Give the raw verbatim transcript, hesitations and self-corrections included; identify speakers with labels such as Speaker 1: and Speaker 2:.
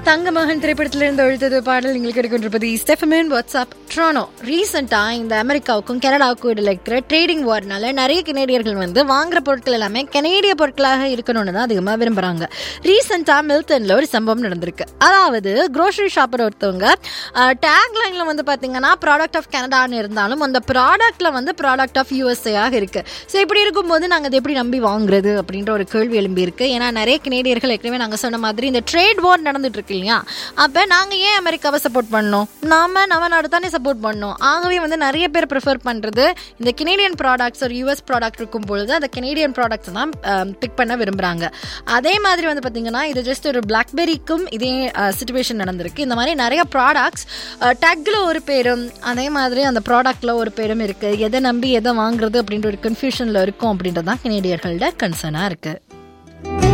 Speaker 1: தங்கமகன் திரைப்படத்திலிருந்து எழுத்தது பாடல் நீங்கள் கிடைக்கின்றது ஸ்டெஃபமின் வாட்ஸ்அப் ட்ரோனோ. ரீசெண்டாக இந்த அமெரிக்காவுக்கும் கனடாவுக்கும் இடையில இருக்கிற ட்ரேடிங் வார்னால நிறைய கனேடியர்கள் வந்து வாங்குற பொருட்கள் எல்லாமே கனேடிய பொருட்களாக இருக்கணும்னு தான் அதிகமாக விரும்புகிறாங்க. ரீசெண்டாக மில்டனில் ஒரு சம்பவம் நடந்திருக்கு. அதாவது க்ரோசரி ஷாப்பர் ஒருத்தவங்க டேக்லைனில் வந்து பார்த்தீங்கன்னா ப்ராடக்ட் ஆஃப் கனடான்னு இருந்தாலும் அந்த ப்ராடக்ட்டில் வந்து ப்ராடக்ட் ஆஃப் யூஎஸ்ஏயாக இருக்குது. ஸோ இப்படி இருக்கும்போது நாங்கள் அதை எப்படி நம்பி வாங்குறது அப்படின்ற ஒரு கேள்வி எழும்பியிருக்கு. ஏன்னா நிறைய கனேடியர்கள் ஏற்கனவே நாங்கள் சொன்ன மாதிரி இந்த ட்ரேட் வார் நடந்துட்டு இருக்கு இல்லையா, அப்போ நாங்கள் ஏன் அமெரிக்காவை சப்போர்ட் பண்ணோம், நாம நம்ம நாடு தானே சப்போர்ட் பண்ணோம். ஆகவே வந்து நிறைய பேர் ப்ரிஃபர் பண்ணுறது இந்த கெனேடியன் ப்ராடக்ட்ஸ் ஒரு யூஎஸ் ப்ராடக்ட் இருக்கும் பொழுது அந்த கெனேடியன் ப்ராடக்ட்ஸ் தான் பிக் பண்ண விரும்புகிறாங்க. அதே மாதிரி வந்து பார்த்தீங்கன்னா இது ஜஸ்ட் ஒரு பிளாக்பெரிக்கும் இதே சிச்சுவேஷன் நடந்திருக்கு. இந்த மாதிரி நிறைய ப்ராடக்ட்ஸ் டேக்கில் ஒரு பேரும் அதே மாதிரி அந்த ப்ராடக்டில் ஒரு பேரும் இருக்குது. எதை நம்பி எதை வாங்குறது அப்படின்ற ஒரு கன்ஃபியூஷனில் இருக்கும் அப்படின்றது தான் கெனேடியர்களோட கன்சர்னாக இருக்குது.